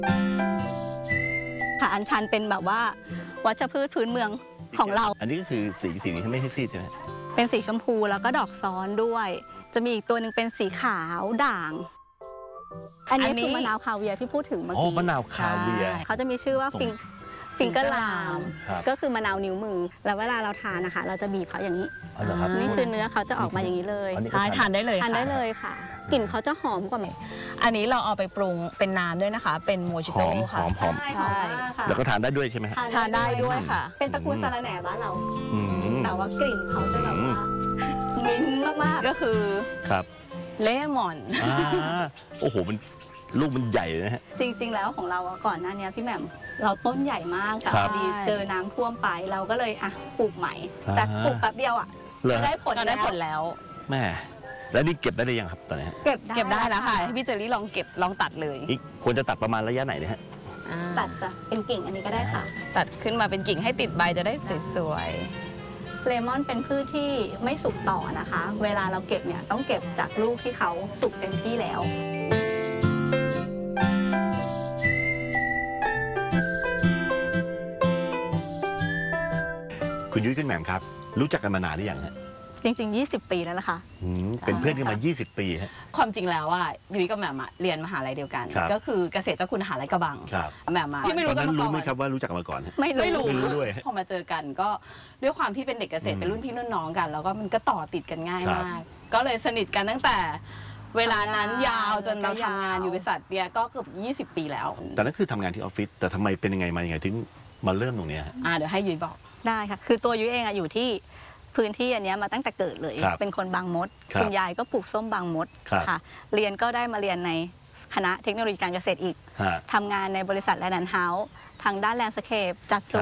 ค่ะอัญชันเป็นแบบว่าวัชพืชพื้นเมืองของเราอันนี้ก็คือสีนี้ไม่ใช่ซีดใช่ไหมเป็นสีชมพูแล้วก็ดอกซ้อนด้วย จะมีอีกตัวหนึ่งเป็นสีขาวด่าง อันนี้คือมะนาวคาเวียร์ที่พูดถึงเมื่อโอ้กี้มะนาวคาเวียร์เขาจะมีชื่อว่าฟิงเกอร์ลามครับก็คือมะนาวนิ้วมือ แล้วเวลาเราทานนะคะเราจะบีบเขาอย่างนี้อ๋อเหรอครับนี่คือเนื้อเขาจะออกมาอย่างนี้เลยอันนี้ใช่ทานได้เลยทานได้เลยค่ะกลิ่นเขาจะหอมกว่าไหมอันนี้เราเอาไปปรุงเป็นน้ำด้วยนะคะ เป็นโมจิหโต้อมค่ะใช่หอมมากค่ะแล้วก็ทานได้ด้วยใช่ไหมฮะทานได้ด้วยค่ะเป็นตระกูลสาระแหน่บ้านเราอืมแต่ว่ากลิ่นเขาจะแบบว่ามิ้นท์มากก็คือครับเลมอนอ่าโอ้โหมันลูกมันใหญ่เลยนะฮะๆจริงๆแล้วของเราอะก่อนหน้านี้พี่แหม่มเราต้นใหญ่มากแต่ครัพบอดีเจอน้ำท่วมไปเราก็เลยอ่ะปลูกใหม่อ่าแต่ปลูกแป๊บเดียวอะเหรอก็ได้ผลก็ได้ผลแล้วแม่แล้วนี่เก็บได้หรือยังครับตอนนี้ฮะเก็บเก็บได้แล้วค่ะ ให้พี่เจอรี่ลองเก็บลองตัดเลยอีกควรจะตัดประมาณระยะไหนเนี่ยฮะอ่าตัดจะเป็นกิ่งอันนี้ก็ได้ค่ะตัดขึ้นมาเป็นกิ่งให้ติดใบจะได้สวยเลมอนเป็นพืชที่ไม่สุกต่อนะคะ เวลาเราเก็บเนี่ยต้องเก็บจากลูกที่เขาสุกเต็มที่แล้วคุณยุ้ยคุณแหม่มครับ รู้จักกันมานานหรือยังฮะจริงๆ 20 ปีแล้วนะคะเป็นเพื่อนกันมา 20 ปีฮะๆ ความจริงแล้วว่ายุ้ยกับแหม่มอะเรียนมหาลัยเดียวกันครับก็คือเกษตรเจ้าคุณมหาลัยกระบังครับแหม่มอะที่ไม่ตอรู้นกันนั้นมารู้ก่อไหมนครับว่ารู้จักกันมาก่อนฮะไม่ไม่รู้ไม่รู้ด้วยพอมาเจอกันก็ด้วยความที่เป็นเด็กเกษตรเป็นรุ่นพี่รุ่นน้องกัน แล้วก็มันก็ต่อติดกันง่ายครับมาก ก็เลยสนิทกันตั้งแต่เวลานั้นยาวจนเราทำงานอยู่บริษัทเบียร์ก็เกือบ20 ปีแล้วแต่นั่นคือทำงานที่ออฟฟิศแต่ทำไมเป็นยังไงมายังไงถึงมาเริ่มตรงเนี้ยฮะเดี๋ยวให้ยุ้ยบอกได้ค่ะ คือตัวยุ้ยเองอะอยู่ที่พื้นที่อันเนี้ยมาตั้งแต่เกิดเลยครับเป็นคนบางมดครับณยายก็ปลูกส้มบางมดครับค่ะ เรียนก็ได้มาเรียนในคณะเทคโนโลยีการเกษตรอีกฮะทำงานในบริษัทแลนด์เฮาส์ทางด้านแลนด์สเคปจัดสวน